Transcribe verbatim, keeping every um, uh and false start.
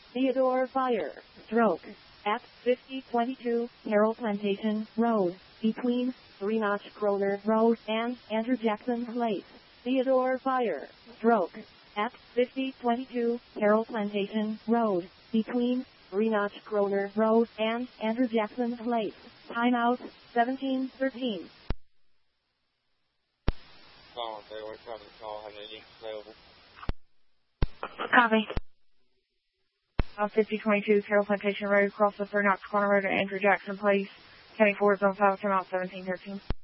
Theodore Fire, stroke, at fifty twenty-two Carroll Plantation Road, between Three Notch Kroner Road and Andrew Jackson Place. Theodore Fire, stroke, at fifty twenty-two Carroll Plantation Road, between Three Notch Kroner Road and Andrew Jackson Place. Timeout, seventeen thirteen. Call, say what time to call, have any available. Copy. On fifty twenty-two Carroll Plantation Road, across the Three Notch Corner Road at Andrew Jackson Place. County four, zone five, come out seventeen thirteen.